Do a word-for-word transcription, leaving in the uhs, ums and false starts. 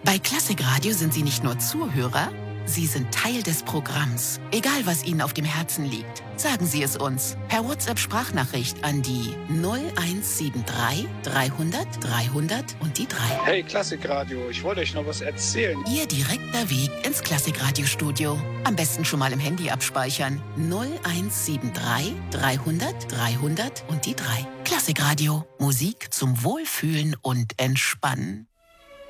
Bei Klassikradio sind Sie nicht nur Zuhörer, Sie sind Teil des Programms. Egal, was Ihnen auf dem Herzen liegt, sagen Sie es uns per WhatsApp-Sprachnachricht an die null eins sieben drei dreihundert dreihundert und die drei. Hey Klassikradio, ich wollte euch noch was erzählen. Ihr direkter Weg ins Klassikradiostudio. Am besten schon mal im Handy abspeichern. null eins sieben drei dreihundert dreihundert und die drei. Klassikradio. Musik zum Wohlfühlen und Entspannen.